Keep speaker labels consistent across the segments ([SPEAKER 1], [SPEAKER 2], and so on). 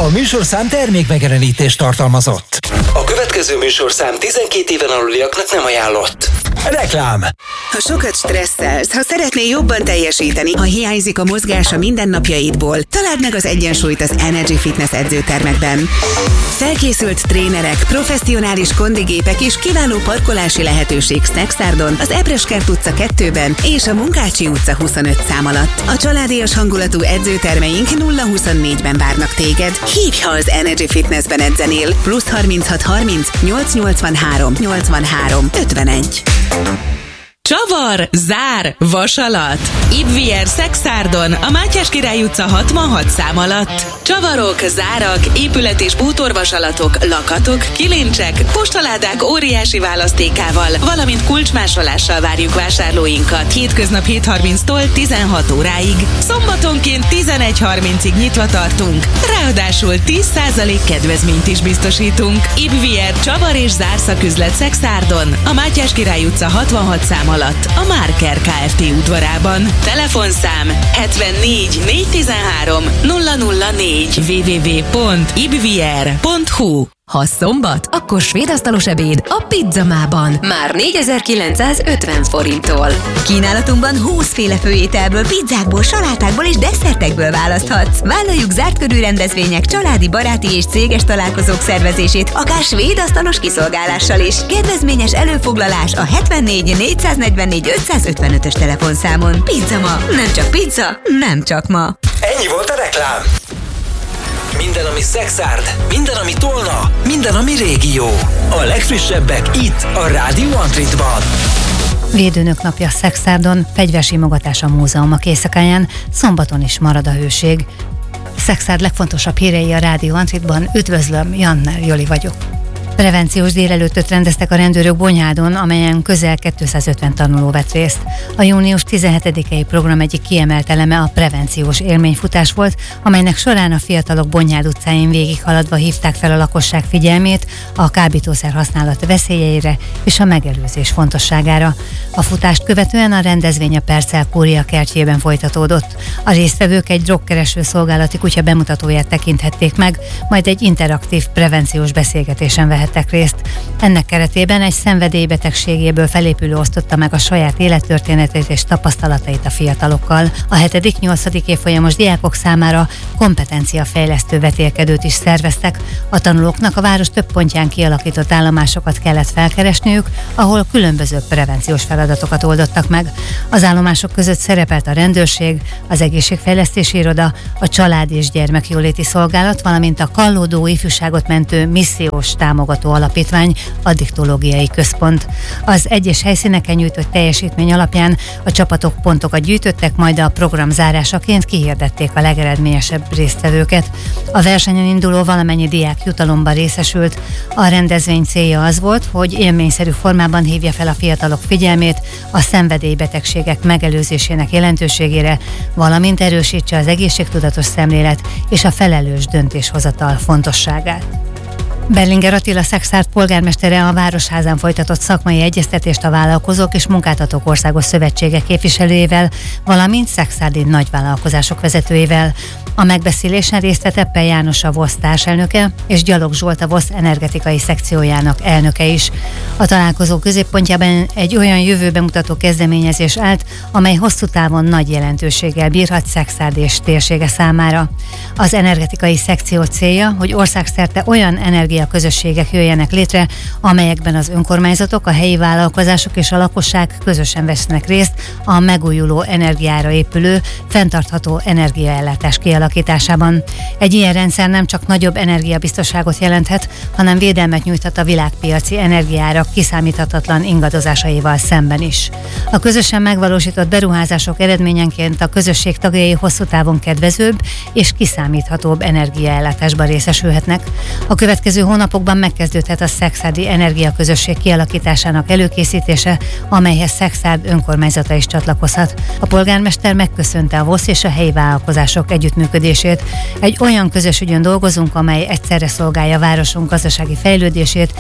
[SPEAKER 1] műsorszám termékmegjelenítést tartalmazott. A következő műsorszám 12 éven aluliaknak nem ajánlott. Reklám.
[SPEAKER 2] Ha sokat stresszelsz, ha szeretnél jobban teljesíteni, ha hiányzik a mozgás a mindennapjaidból, találd meg az egyensúlyt az Energy Fitness edzőtermekben. Felkészült trénerek, professzionális kondigépek és kiváló parkolási lehetőség Szexárdon, az Ebreskert utca 2-ben és a Munkácsi utca 25 szám alatt. A családias hangulatú edzőtermeink 0-24-ben várnak téged. Hívj, ha az Energy Fitnessben edzenél. +36 30 883 83 51.
[SPEAKER 3] Csavar, zár, vasalat. Ibvier Szexárdon, a Mátyás Király utca 66 szám alatt. Csavarok, zárak, épület- és bútorvasalatok, lakatok, kilincsek, postaládák óriási választékával, valamint kulcsmásolással várjuk vásárlóinkat. Hétköznap 7:30-tól 16 óráig. Szombatonként 11:30-ig nyitva tartunk. Ráadásul 10% kedvezményt is biztosítunk. Ibvier Csavar és zárszaküzlet Szexárdon, a Mátyás Király utca 66 szám alatt, a Márker Kft. Udvarában. Telefonszám 74 413 004 www.ibvier.hu.
[SPEAKER 4] Ha szombat, akkor svédasztalos ebéd a Pizzamában. Már 4950 forinttól. Kínálatunkban 20 féle főételből, pizzákból, salátákból és desszertekből választhatsz. Vállaljuk zárt körű rendezvények, családi, baráti és céges találkozók szervezését, akár svédasztalos kiszolgálással is. Kedvezményes előfoglalás a 74 444 555-ös telefonszámon. Pizzama, nem csak pizza, nem csak ma.
[SPEAKER 1] Ennyi volt a reklám. Minden, ami Szexárd, minden, ami Tolna, minden, ami régió. A legfrissebbek itt, a Rádió Antritban.
[SPEAKER 5] Védőnök napja Szexárdon, fegyversimogatás a múzeumok éjszakáján, szombaton is marad a hőség. Szexárd legfontosabb hírei a Rádió Antritban. Üdvözlöm, Janner Joli vagyok. Prevenciós délelőttöt rendeztek a rendőrök Bonyhádon, amelyen közel 250 tanuló vett részt. A június 17-i program egyik kiemelt eleme a prevenciós élményfutás volt, amelynek során a fiatalok Bonyhád utcáin végighaladva hívták fel a lakosság figyelmét a kábítószer használat veszélyeire és a megelőzés fontosságára. A futást követően a rendezvény a Percel Kúria kertjében folytatódott. A résztvevők egy drogkereső szolgálati kutya bemutatóját tekinthették meg, majd egy interaktív prevenciós beszélgetésen vehettek részt. Ennek keretében egy szenvedélybetegségéből felépülő osztotta meg a saját élettörténetét és tapasztalatait a fiatalokkal. A 7.-8. évfolyamos diákok számára kompetenciafejlesztő vetélkedőt is szerveztek. A tanulóknak a város több pontján kialakított állomásokat kellett felkeresniük, ahol különböző prevenciós feladatokat oldottak meg. Az állomások között szerepelt a rendőrség, az egészségfejlesztési iroda, a család- és gyermekjóléti szolgálat, valamint a Kallódó ifjúságot mentő missziós támogató alapítvány, addiktológiai központ. Az egyes helyszíneken nyújtott teljesítmény alapján a csapatok pontokat gyűjtöttek, majd a program zárásaként kihirdették a legeredményesebb résztvevőket. A versenyen induló valamennyi diák jutalomban részesült. A rendezvény célja az volt, hogy élményszerű formában hívja fel a fiatalok figyelmét a szenvedélybetegségek megelőzésének jelentőségére, valamint erősítse az egészségtudatos szemlélet és a felelős döntéshozatal fontosságát. Berlinger Attila Szexárd polgármestere a Városházán folytatott szakmai egyeztetést a Vállalkozók és Munkáltatók Országos Szövetsége képviselőjével, valamint szexárdi nagyvállalkozások vezetőivel. A megbeszélésen részt vett Eppel János, a VOSZ társelnöke, és Gyalog Zsolt, a VOSZ energetikai szekciójának elnöke is. A találkozó középpontjában egy olyan jövőbe mutató kezdeményezés állt, amely hosszú távon nagy jelentőséggel bírhat Szexárd és térsége számára. Az energetikai szekció célja, hogy országszerte olyan energiaközösségek jöjjenek létre, amelyekben az önkormányzatok, a helyi vállalkozások és a lakosság közösen vesznek részt a megújuló energiára épülő, fenntartható energiaellátás kialakításában. Egy ilyen rendszer nem csak nagyobb energiabiztonságot jelenthet, hanem védelmet nyújthat a világpiaci energiaárak kiszámíthatatlan ingadozásaival szemben is. A közösen megvalósított beruházások eredményenként a közösség tagjai hosszú távon kedvezőbb és kiszámíthatóbb energiaellátásban részesülhetnek. A következő hónapokban megkezdődhet a Szexárdi Energiaközösség kialakításának előkészítése, amelyhez Szexárd önkormányzata is csatlakozhat. A polgármester megköszönte a VOSZ és a helyi vállalkozások együttműködését. Egy olyan közös ügyön dolgozunk, amely egyszerre szolgálja városunk gazdasági fejlődését,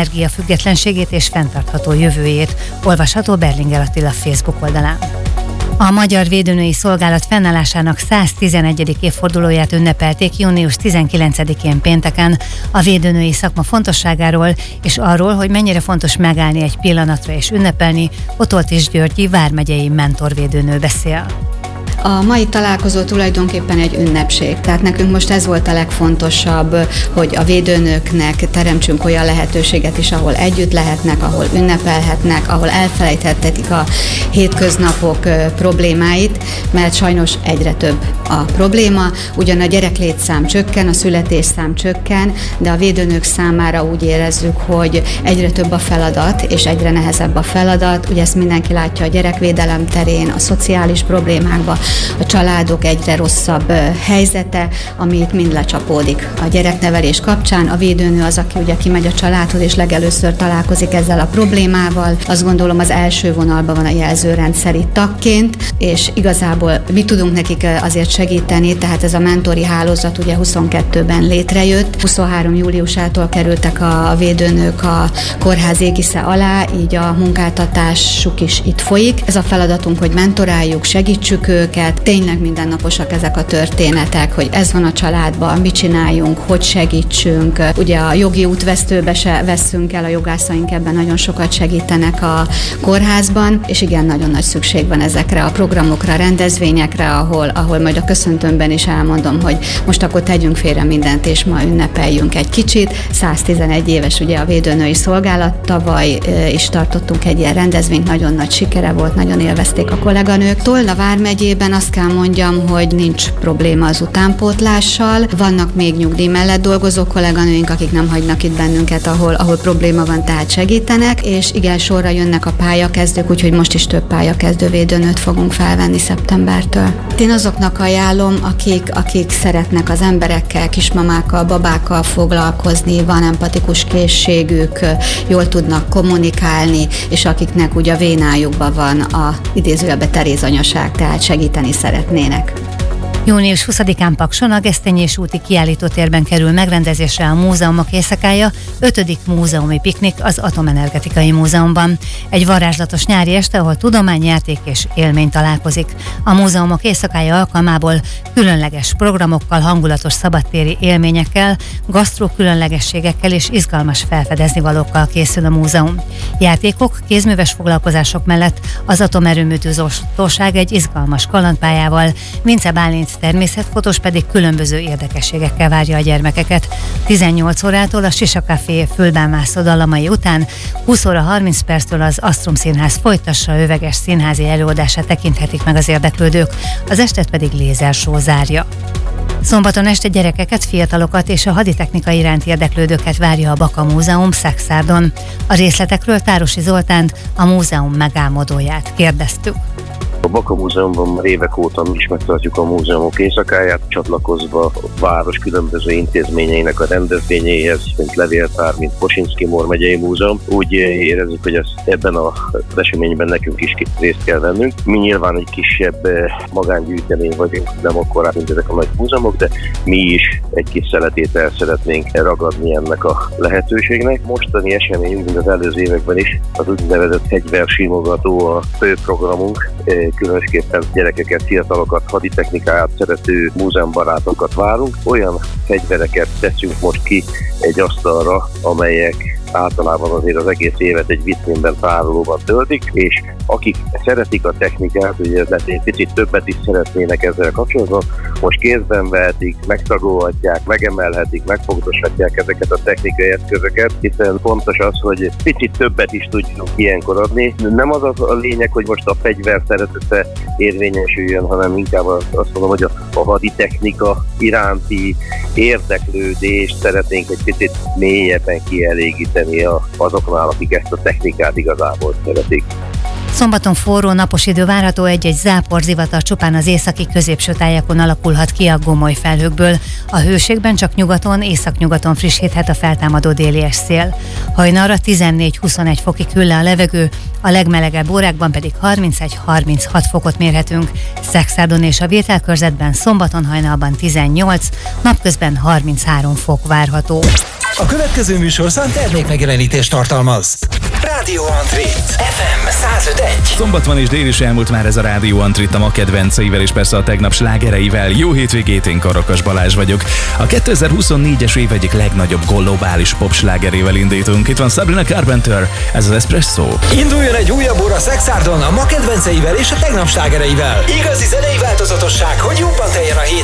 [SPEAKER 5] energiafüggetlenségét és fenntartható jövőjét. Olvasható Berlinger Attila Facebook oldalán. A Magyar Védőnői Szolgálat fennállásának 111. évfordulóját ünnepelték június 19-én pénteken. A védőnői szakma fontosságáról és arról, hogy mennyire fontos megállni egy pillanatra és ünnepelni, Botoltis Györgyi vármegyei mentorvédőnő beszél.
[SPEAKER 6] A mai találkozó tulajdonképpen egy ünnepség, tehát nekünk most ez volt a legfontosabb, hogy a védőnőknek teremtsünk olyan lehetőséget is, ahol együtt lehetnek, ahol ünnepelhetnek, ahol elfelejthetik a hétköznapok problémáit, mert sajnos egyre több a probléma. Ugyan a gyereklétszám csökken, a születésszám csökken, de a védőnők számára úgy érezzük, hogy egyre több a feladat, és egyre nehezebb a feladat. Ugye ezt mindenki látja a gyerekvédelem terén, a szociális problémákban, a családok egyre rosszabb helyzete, ami itt mind lecsapódik a gyereknevelés kapcsán. A védőnő az, aki ugye kimegy a családhoz, és legelőször találkozik ezzel a problémával. Azt gondolom, az első vonalban van a jelzőrendszeri tagként, és igazából mi tudunk nekik azért segíteni, tehát ez a mentori hálózat ugye 22-ben létrejött. 23. júliusától kerültek a védőnők a kórház égisze alá, így a munkáltatásuk is itt folyik. Ez a feladatunk, hogy mentoráljuk, segítsük őket. Tényleg mindennaposak ezek a történetek, hogy ez van a családban, mit csináljunk, hogy segítsünk. Ugye a jogi útvesztőbe se vesszünk el, a jogászaink ebben nagyon sokat segítenek a kórházban, és igen, nagyon nagy szükség van ezekre a programokra, rendezvényekre, ahol majd a köszöntőmben is elmondom, hogy most akkor tegyünk félre mindent, és ma ünnepeljünk egy kicsit. 111 éves ugye a védőnői szolgálat, tavaly is tartottunk egy ilyen rendezvényt, nagyon nagy sikere volt, nagyon élvezték a kolléganők. Tolna vármegyében azt kell mondjam, hogy nincs probléma az utánpótlással. Vannak még nyugdíj mellett dolgozó kolléganőink, akik nem hagynak itt bennünket, ahol probléma van, tehát segítenek, és igen, sorra jönnek a pályakezdők, úgyhogy most is több pályakezdő védőnőt fogunk felvenni szeptembertől. Én azoknak ajánlom, akik szeretnek az emberekkel, kismamákkal, babákkal foglalkozni, van empatikus készségük, jól tudnak kommunikálni, és akiknek ugye a vénájukban van a idézőjelben terézanyaság, tehát segíteni szeretnének.
[SPEAKER 5] Június 20-án Pakson a Gesztenyés úti kiállítótérben kerül megrendezésre a Múzeumok éjszakája, 5. múzeumi piknik az Atomenergetikai Múzeumban. Egy varázslatos nyári este, ahol tudomány, játék és élmény találkozik. A Múzeumok éjszakája alkalmából különleges programokkal, hangulatos szabadtéri élményekkel, gasztró különlegességekkel és izgalmas felfedezni valókkal készül a múzeum. Játékok, kézműves foglalkozások mellett az atomerőmű tűzoltóság egy izgalmas kalandpályával, Vince Bálint természetfotós pedig különböző érdekességekkel várja a gyermekeket. 18 órától a Sisa Café fölbámászó dallamai után 20 óra 30 perctől az Astrum Színház folytassa öveges színházi előadását tekinthetik meg az érdeklődők, az estet pedig lézershow zárja. Szombaton este gyerekeket, fiatalokat és a haditechnika iránt érdeklődőket várja a Baka Múzeum Szekszárdon. A részletekről Tárosi Zoltánt, a múzeum megálmodóját kérdeztük.
[SPEAKER 7] A Baka Múzeumban már évek óta mi is megtartjuk a múzeumok éjszakáját, csatlakozva a város különböző intézményeinek a rendezvényeihez, mint Levéltár, mint Kossinszky-Mor megyei múzeum. Úgy érezzük, hogy ebben az eseményben nekünk is részt kell vennünk. Mi nyilván egy kisebb magángyűjtemény vagyunk, nem akkorát, mint ezek a nagy múzeumok, de mi is egy kis szeletét el szeretnénk ragadni ennek a lehetőségnek. Mostani eseményünk, mint az előző években is, az úgynevezett fegyversimogató a főprogramunk. Különösképpen gyerekeket, fiatalokat, haditechnikát szerető múzeumbarátokat várunk. Olyan fegyvereket teszünk most ki egy asztalra, amelyek általában azért az egész évet egy vitrínben, tárolóban töltik, és akik szeretik a technikát, ugye egy picit többet is szeretnének ezzel kapcsolatban, most kézben vehetik, megtagolhatják, megemelhetik, megfogdoshatják ezeket a technikai eszközöket, hiszen fontos az, hogy picit többet is tudjunk ilyenkor adni. Nem az a lényeg, hogy most a fegyver szeretete érvényesüljön, hanem inkább azt mondom, hogy a haditechnika iránti érdeklődést szeretnénk egy picit mélyebben kielégíteni azoknál, akik ezt a technikát igazából szeretik.
[SPEAKER 5] Szombaton forró, napos idő várható, egy-egy záporzivatar csupán az északi középső tájakon alakulhat ki a gomoly felhőkből. A hőségben csak nyugaton, északnyugaton frissíthet a feltámadó déli szél. Hajnalra 14-21 fokig hűl le a levegő, a legmelegebb órákban pedig 31-36 fokot mérhetünk. Szekszárdon és a Vételkörzetben szombaton hajnalban 18, napközben 33 fok várható.
[SPEAKER 1] A következő műsorszám termékmegjelenítést tartalmaz. Rádió Antrit. FM 105.1.
[SPEAKER 8] Szombat van és dél is elmúlt már ez a Rádió Antrit a ma kedvenceivel és persze a tegnap slágereivel. Jó hétvégét, én Karakas Balázs vagyok. A 2024-es év egyik legnagyobb globális popslágerével indítunk. Itt van Sabrina Carpenter, ez az Espresso.
[SPEAKER 1] Induljon egy újabb óra Szexárdon a ma kedvenceivel és a tegnap slágereivel. Igazi zenei változatosság, hogy jobban teljen a hét